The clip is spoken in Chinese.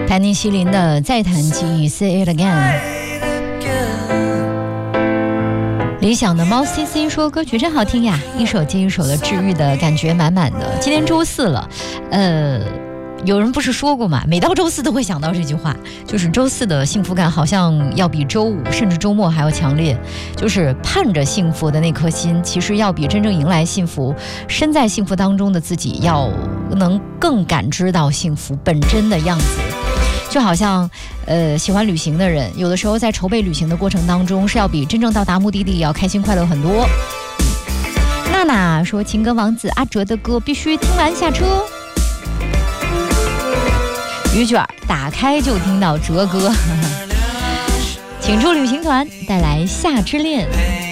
盘尼西林的再谈记忆 Say It Again。 理想的猫 CC 说歌曲真好听呀，一首接一首的治愈的感觉满满的。今天周四了，有人不是说过嘛，每到周四都会想到这句话，就是周四的幸福感好像要比周五甚至周末还要强烈，就是盼着幸福的那颗心其实要比真正迎来幸福身在幸福当中的自己要能更感知到幸福本真的样子。就好像喜欢旅行的人有的时候在筹备旅行的过程当中是要比真正到达目的地要开心快乐很多。娜娜说情歌王子阿哲的歌必须听完下车。鱼卷打开就听到哲歌请出旅行团带来夏之恋。